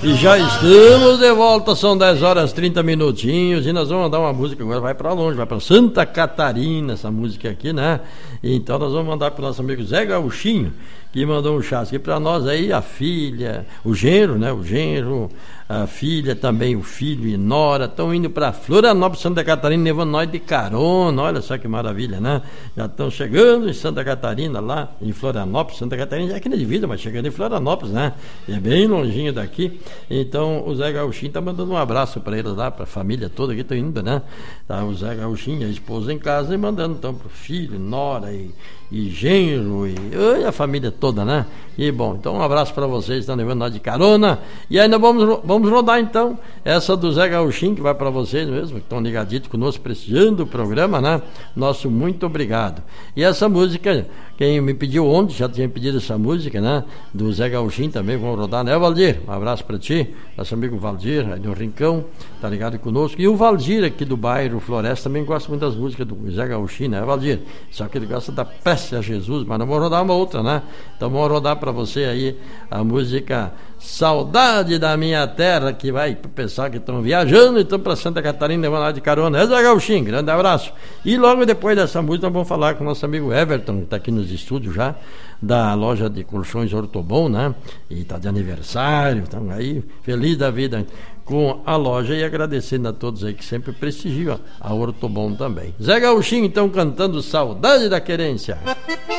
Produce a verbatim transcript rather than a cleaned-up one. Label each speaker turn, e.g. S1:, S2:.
S1: E já estamos de volta, são dez horas e trinta minutinhos e nós vamos mandar uma música agora, vai para longe, vai para Santa Catarina, essa música aqui, né? Então nós vamos mandar para o nosso amigo Zé Gauchinho, que mandou um chasque para nós aí, a filha, o genro, né? O genro, a filha também, o filho e nora, estão indo para Florianópolis, Santa Catarina, levando nós de carona, olha só que maravilha, né? Já estão chegando em Santa Catarina, lá em Florianópolis, Santa Catarina, já é aqui na divisa, mas chegando em Florianópolis, né? É bem longinho daqui. Então o Zé Gauchinho tá mandando um abraço para eles lá, para a família toda que estão indo, né? Tá o Zé Gauchinho, a esposa em casa, e mandando então pro filho, nora e, e genro e, e a família toda, né? E bom, então um abraço para vocês, estão levando nós de carona. E ainda vamos, vamos rodar então essa do Zé Gauchinho, que vai para vocês mesmo, que estão ligaditos conosco, prestigiando o programa, né? Nosso muito obrigado. E essa música, quem me pediu ontem, já tinha pedido essa música, né? Do Zé Gauchinho também, vamos rodar, né, Valdir? Um abraço para ti, nosso amigo Valdir, aí do Rincão, tá ligado conosco. E o Valdir aqui do bairro Floresta também gosta muito das músicas do Zé Gauchinho, né, Valdir? Só que ele gosta da Prece a Jesus, mas não vamos rodar uma outra, né? Então vamos rodar para você aí a música Saudade da Minha Terra, que vai pro pessoal que estão viajando e estão para Santa Catarina levando lá de carona. É Zé Gauchinho, grande abraço. E logo depois dessa música nós vamos falar com o nosso amigo Everton, que está aqui nos estúdios já, da loja de colchões Ortobon, né? E está de aniversário, estão aí, feliz da vida com a loja, e agradecendo a todos aí que sempre prestigiam a Ortobon também. Zé Gauchinho então cantando Saudade da Querência.